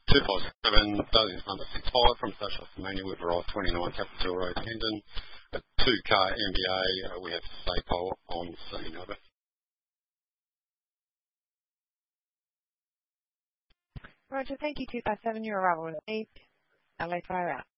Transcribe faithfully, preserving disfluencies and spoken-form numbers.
two five seven, Dozing's number six five from Social Mania. We've arrived twenty-nine Capitol Road, Hendon. At two car M B A, uh, we have Sapo on scene. Over. Roger, thank you. two five seven, your arrival is eight. L A fire out.